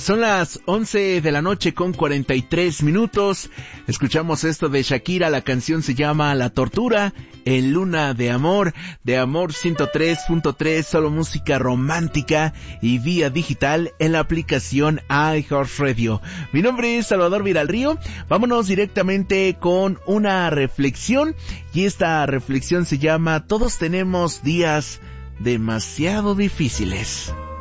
Son las 11 de la noche con 43 minutos. Escuchamos esto de Shakira, la canción se llama La Tortura, en Luna de Amor 103.3, solo música romántica y vía digital en la aplicación iHeartRadio. Mi nombre es Salvador Viralrío. Vámonos directamente con una reflexión, y esta reflexión se llama Todos tenemos días demasiado difíciles.